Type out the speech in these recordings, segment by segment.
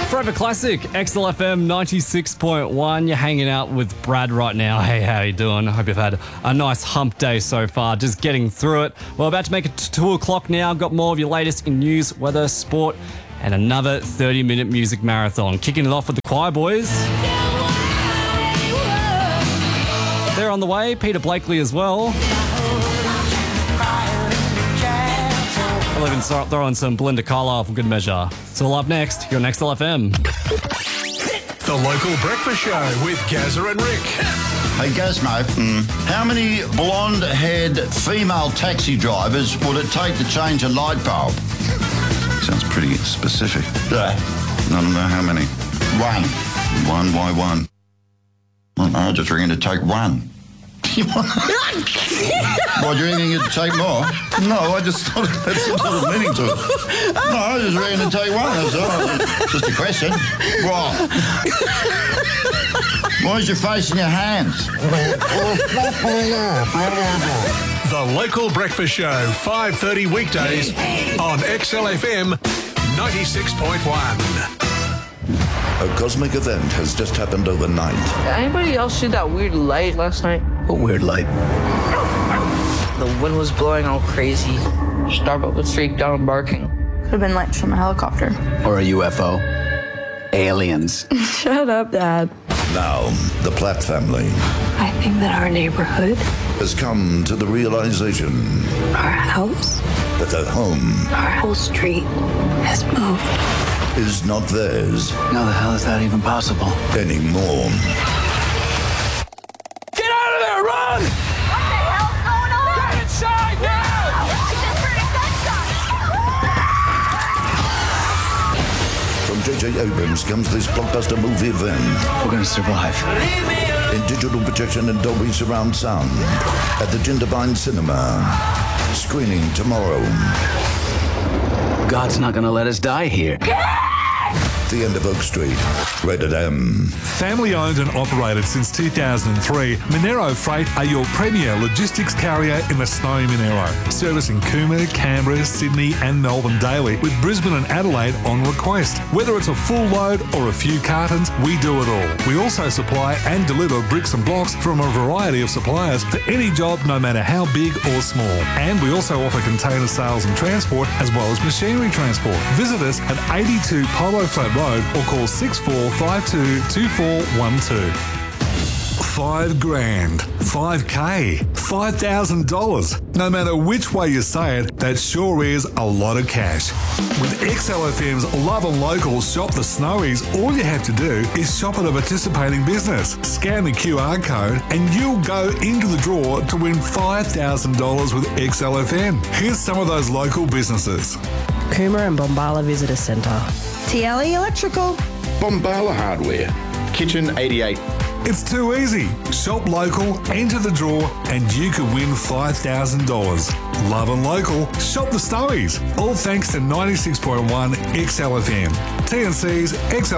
Forever Classic, XLFM 96.1. You're hanging out with Brad right now. Hey, how you doing? I hope you've had a nice hump day so far, just getting through it. We're about to make it to 2 o'clock now. Got more of your latest in news, weather, sport, and another 30-minute music marathon. Kicking it off with the Choir Boys. They're on the way. Peter Blakely as well. I'll even throw in some Belinda Carlisle for good measure. So all up next, your next LFM. The Local Breakfast Show with Gazza and Rick. Hey, Gazmo, how many blonde-haired female taxi drivers would it take to change a light bulb? Sounds pretty specific. Yeah. I don't know how many. One. One, why one? Well, I just reckon it'd take one. What, do you reckon it'd take more? No, I just thought it had some sort of meaning to it. No, I just reckon it'd take one, that's all. Just a question. What? Why's your face in your hands? The Local Breakfast Show, 5:30 weekdays on XLFM 96.1. A cosmic event has just happened overnight. Anybody else see that weird light last night? What weird light? The wind was blowing all crazy. Starbuck was freaked out and barking. Could have been lights from a helicopter. Or a UFO. Aliens. Shut up, Dad. Now, the Platt family I think that our neighborhood, has come to the realization our house, that their home our whole street has moved. is not theirs How the hell is that even possible? anymore. Get out of there, run! What the hell's going on? Get inside now! I just heard a gunshot. From J.J. Abrams comes this blockbuster movie event We're gonna survive. in digital projection and Dolby surround sound at the Jindabyne Cinema. Screening tomorrow. God's not gonna let us die here. The End of Oak Street. Rated M. Family owned and operated since 2003, Monero Freight are your premier logistics carrier in the snowy Monero, servicing Cooma, Canberra, Sydney and Melbourne daily, with Brisbane and Adelaide on request. Whether it's a full load or a few cartons, we do it all. We also supply and deliver bricks and blocks from a variety of suppliers for any job, no matter how big or small. And we also offer container sales and transport, as well as machinery transport. Visit us at 82 Polo Flat Road or call 6452 2412. $5,000, $5K, $5,000. No matter which way you say it, that sure is a lot of cash. With XLFM's Love and Local Shop the Snowies, all you have to do is shop at a participating business, scan the QR code, and you'll go into the draw to win $5,000 with XLFM. Here's some of those local businesses. Cooma and Bombala Visitor Centre. TLE Electrical. Bombala Hardware. Kitchen 88. It's too easy. Shop local, enter the draw, and you could win $5,000. Love and Local, shop the Snowies. All thanks to 96.1 XLFM. TNC's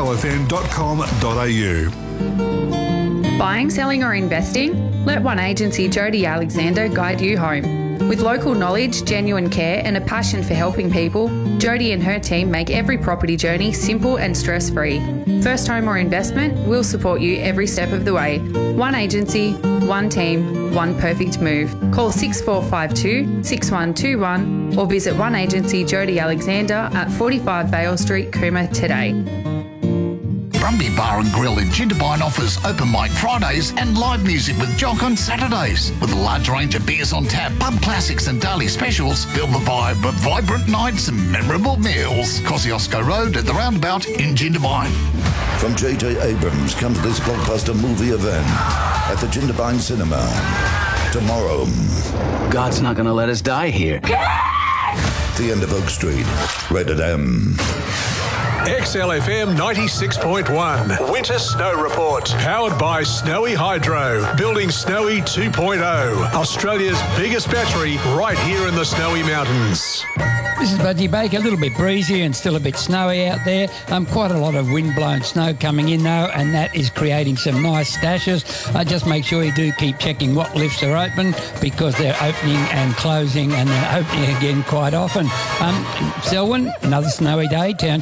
xlfm.com.au. Buying, selling or investing? Let One Agency Jody Alexander guide you home. With local knowledge, genuine care and a passion for helping people, Jody and her team make every property journey simple and stress-free. First home or investment, we'll support you every step of the way. One agency, one team, one perfect move. Call 6452 6121 or visit One Agency Jody Alexander at 45 Vale Street, Cooma today. Brumby Bar and Grill in Jindabyne offers open mic Fridays and live music with Jock on Saturdays. With a large range of beers on tap, pub classics and daily specials, feel the vibe of vibrant nights and memorable meals. Kosciuszko Road at the Roundabout in Jindabyne. From J.J. Abrams comes this blockbuster movie event at the Jindabyne Cinema. Tomorrow. God's not gonna let us die here. The End of Oak Street. Rated M. XLFM 96.1 Winter Snow Report. Powered by Snowy Hydro. Building Snowy 2.0. Australia's biggest battery right here in the Snowy Mountains. This is Budgie Baker. A little bit breezy and still a bit snowy out there. Quite a lot of wind-blown snow coming in though, and that is creating some nice stashes. Just make sure you do keep checking what lifts are open, because they're opening and closing, and they're opening again quite often. Selwyn, another snowy day. Township Triple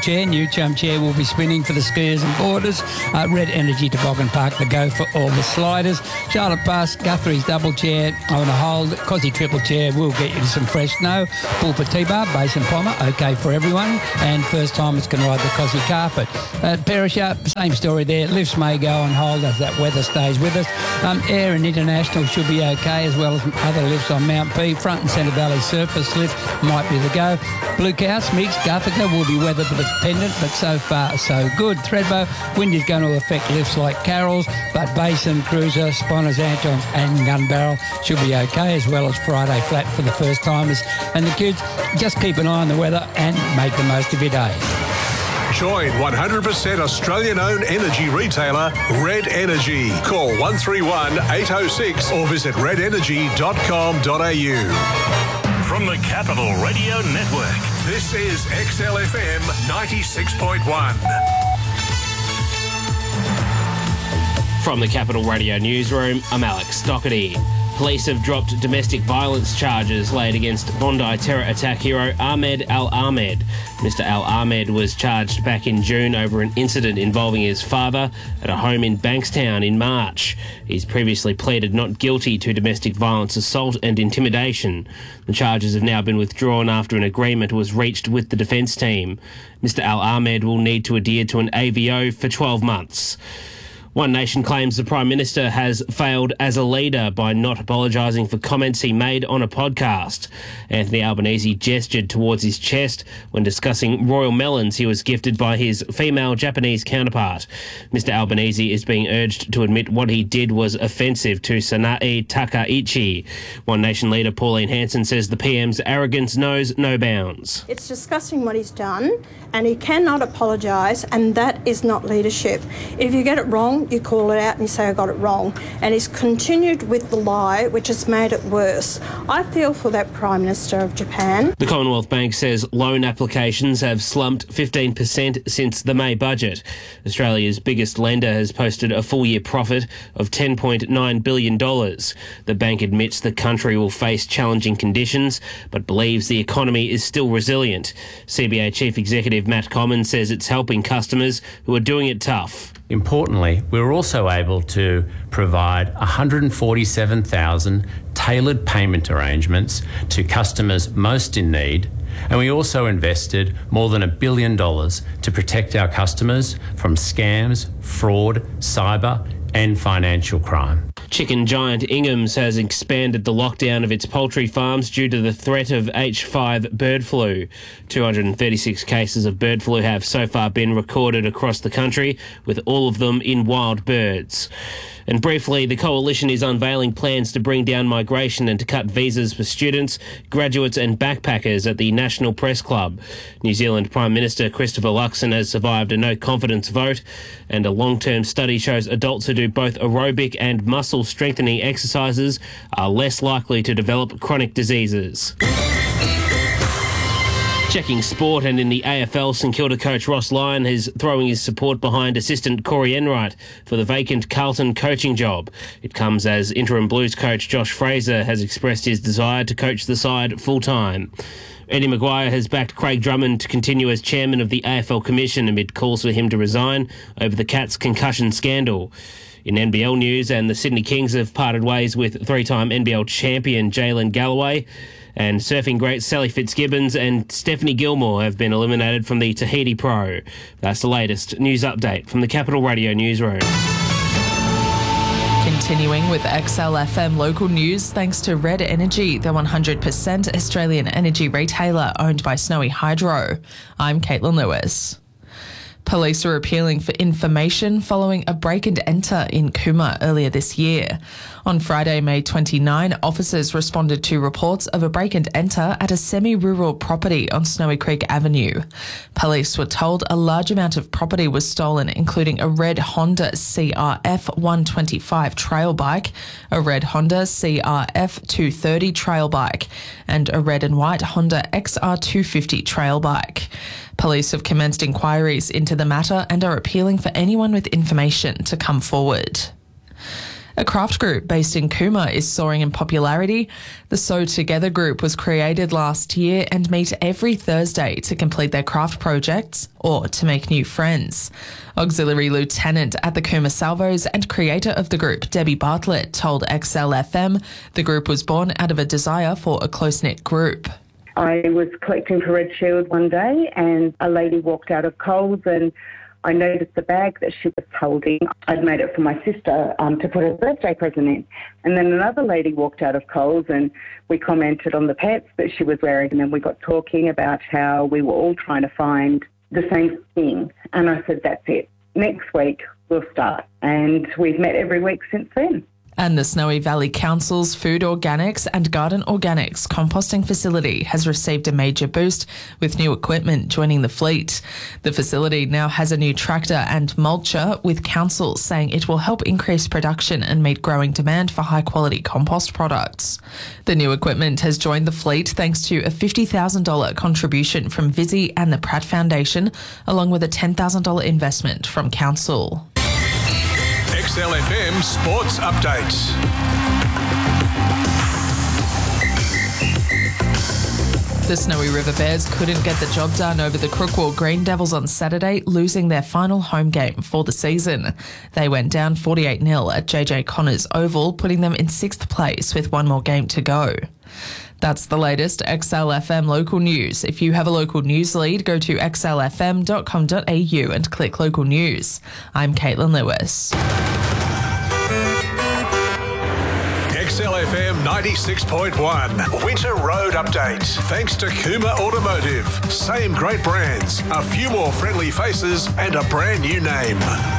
chair. New chum chair will be spinning for the skiers and boarders. Red Energy Toboggan Park to go for all the sliders. Charlotte Pass, Guthrie's double chair on a hold. Cosy triple chair will get you to some fresh snow. Pulpa T-Bar, Base and Pommer, okay for everyone. And first timers can ride the Cosy carpet. At Perisher, same story there. Lifts may go on hold as that weather stays with us. Air and International should be okay, as well as other lifts on Mount P. Front and Centre Valley surface lift might be the go. Blue Cow, Mix, Guthica will be weather dependent, but so far so good. Thredbo, wind is going to affect lifts like Carroll's, but Basin, Cruiser, Sponners, Antons and Gun Barrel should be okay, as well as Friday Flat for the first timers. And the kids, just keep an eye on the weather and make the most of your day. Join 100% Australian-owned energy retailer Red Energy. Call 131 806 or visit redenergy.com.au. From the Capital Radio Network, this is XLFM 96.1. From the Capital Radio Newsroom, I'm Alex Doherty. Police have dropped domestic violence charges laid against Bondi terror attack hero Ahmed Al-Ahmed. Mr Al-Ahmed was charged back in June over an incident involving his father at a home in Bankstown in March. He's previously pleaded not guilty to domestic violence assault and intimidation. The charges have now been withdrawn after an agreement was reached with the defence team. Mr Al-Ahmed will need to adhere to an AVO for 12 months. One Nation claims the Prime Minister has failed as a leader by not apologising for comments he made on a podcast. Anthony Albanese gestured towards his chest when discussing royal melons he was gifted by his female Japanese counterpart. Mr Albanese is being urged to admit what he did was offensive to Sanae Takaichi. One Nation leader Pauline Hanson says the PM's arrogance knows no bounds. It's disgusting what he's done, and he cannot apologise, and that is not leadership. If you get it wrong, you call it out and you say, I got it wrong. And he's continued with the lie, which has made it worse. I feel for that Prime Minister of Japan. The Commonwealth Bank says loan applications have slumped 15% since the May budget. Australia's biggest lender has posted a full-year profit of $10.9 billion. The bank admits the country will face challenging conditions, but believes the economy is still resilient. CBA Chief Executive Matt Commons says it's helping customers who are doing it tough. Importantly, we were also able to provide 147,000 tailored payment arrangements to customers most in need, and we also invested more than $1 billion to protect our customers from scams, fraud, cyber and financial crime. Chicken giant Ingham's has expanded the lockdown of its poultry farms due to the threat of H5 bird flu. 236 cases of bird flu have so far been recorded across the country, with all of them in wild birds. And briefly, the Coalition is unveiling plans to bring down migration and to cut visas for students, graduates and backpackers at the National Press Club. New Zealand Prime Minister Christopher Luxon has survived a no-confidence vote, and a long-term study shows adults who do both aerobic and muscle strengthening exercises are less likely to develop chronic diseases. Checking sport, and in the AFL, St Kilda coach Ross Lyon is throwing his support behind assistant Corey Enright for the vacant Carlton coaching job. It comes as interim Blues coach Josh Fraser has expressed his desire to coach the side full-time. Eddie Maguire has backed Craig Drummond to continue as chairman of the AFL Commission amid calls for him to resign over the Cats' concussion scandal. In NBL news, and the Sydney Kings have parted ways with three-time NBL champion Jalen Galloway, and surfing greats Sally Fitzgibbons and Stephanie Gilmore have been eliminated from the Tahiti Pro. That's the latest news update from the Capital Radio Newsroom. Continuing with XLFM local news, thanks to Red Energy, the 100% Australian energy retailer owned by Snowy Hydro. I'm Caitlin Lewis. Police are appealing for information following a break and enter in Cooma earlier this year. On Friday, May 29, officers responded to reports of a break and enter at a semi-rural property on Snowy Creek Avenue. Police were told a large amount of property was stolen, including a red Honda CRF 125 trail bike, a red Honda CRF 230 trail bike, and a red and white Honda XR 250 trail bike. Police have commenced inquiries into the matter and are appealing for anyone with information to come forward. A craft group based in Cooma is soaring in popularity. The Sew Together group was created last year and meet every Thursday to complete their craft projects or to make new friends. Auxiliary Lieutenant at the Cooma Salvos and creator of the group, Debbie Bartlett, told XLFM the group was born out of a desire for a close-knit group. I was collecting for Red Shield one day and a lady walked out of Coles and I noticed the bag that she was holding. I'd made it for my sister to put her birthday present in. And then another lady walked out of Coles and we commented on the pets that she was wearing. And then we got talking about how we were all trying to find the same thing. And I said, that's it. Next week we'll start. And we've met every week since then. And the Snowy Valley Council's Food Organics and Garden Organics composting facility has received a major boost with new equipment joining the fleet. The facility now has a new tractor and mulcher, with council saying it will help increase production and meet growing demand for high-quality compost products. The new equipment has joined the fleet thanks to a $50,000 contribution from Visi and the Pratt Foundation, along with a $10,000 investment from council. XLFM Sports Updates. The Snowy River Bears couldn't get the job done over the Crookwell Green Devils on Saturday, losing their final home game for the season. They went down 48-0 at JJ Connors Oval, putting them in 6th place with one more game to go. That's the latest XLFM local news. If you have a local news lead, go to xlfm.com.au and click local news. I'm Caitlin Lewis. XLFM 96.1 Winter Road Update. Thanks to Cooma Automotive. Same great brands, a few more friendly faces and a brand new name.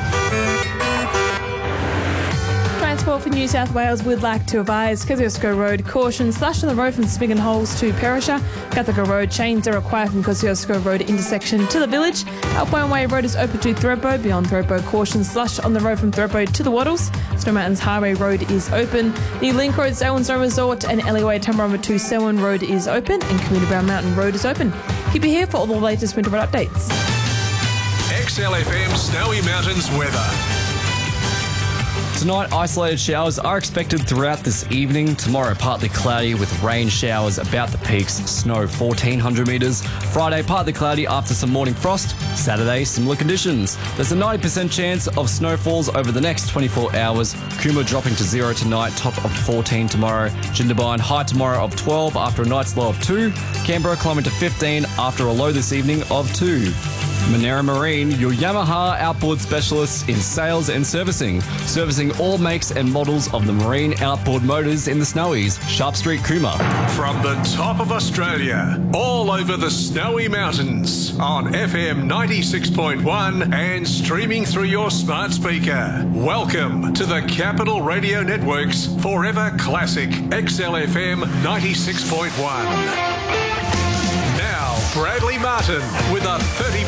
Transport for New South Wales would like to advise Kosciuszko Road caution slash on the road from Spigot Holes to Perisher. Guthaga Road chains are required from Kosciuszko Road intersection to the village. Alpine Way Road is open to Thredbo. Beyond Thredbo, caution slush on the road from Thredbo to the Wattles. Snow Mountains Highway Road is open. The Link Road, Selwyn Snow Resort and Alleyway Tambarumba to Selwyn Road is open, and Community Brown Mountain Road is open. Keep it here for all the latest winter road updates. XLFM Snowy Mountains weather. Tonight, isolated showers are expected throughout this evening. Tomorrow, partly cloudy with rain showers about the peaks, snow 1,400 metres. Friday, partly cloudy after some morning frost. Saturday, similar conditions. There's a 90% chance of snowfalls over the next 24 hours. Cooma dropping to 0 tonight, top of 14 tomorrow. Jindabyne, high tomorrow of 12 after a night's low of 2. Canberra climbing to 15 after a low this evening of 2. Monera Marine, your Yamaha outboard specialists in sales and servicing. Servicing all makes and models of the marine outboard motors in the Snowies. Sharp Street, Cooma. From the top of Australia, all over the Snowy Mountains, on FM 96.1 and streaming through your smart speaker. Welcome to the Capital Radio Network's Forever Classic XLFM 96.1. Now, Bradley Martin with a 30